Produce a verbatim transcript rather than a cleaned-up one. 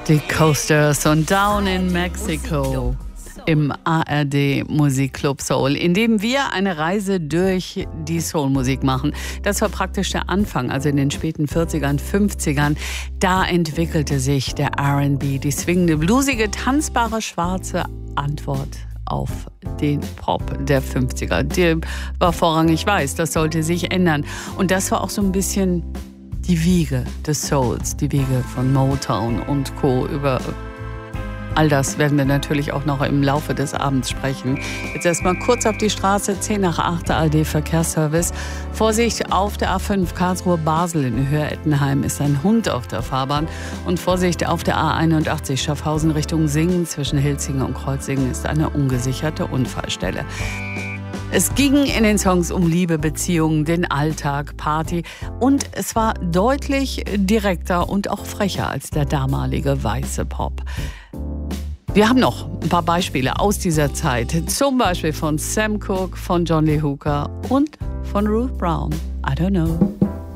Die Coasters und Down in Mexico im A R D Musikclub Soul, in dem wir eine Reise durch die Soulmusik machen. Das war praktisch der Anfang, also in den späten vierzigern, fünfzigern. Da entwickelte sich der R and B, die swingende, bluesige, tanzbare, schwarze Antwort auf den Pop der fünfziger. Der war vorrangig weiß, das sollte sich ändern. Und das war auch so ein bisschen die Wiege des Souls, die Wiege von Motown und Co. Über all das werden wir natürlich auch noch im Laufe des Abends sprechen. Jetzt erstmal kurz auf die Straße, zehn nach acht, A R D Verkehrsservice. Vorsicht auf der A fünf Karlsruhe-Basel in Höher-Ettenheim ist ein Hund auf der Fahrbahn. Und Vorsicht auf der A einundachtzig Schaffhausen Richtung Singen zwischen Hilzingen und Kreuzingen ist eine ungesicherte Unfallstelle. Es ging in den Songs um Liebe, Beziehungen, den Alltag, Party und es war deutlich direkter und auch frecher als der damalige weiße Pop. Wir haben noch ein paar Beispiele aus dieser Zeit, zum Beispiel von Sam Cooke, von John Lee Hooker und von Ruth Brown. I don't know.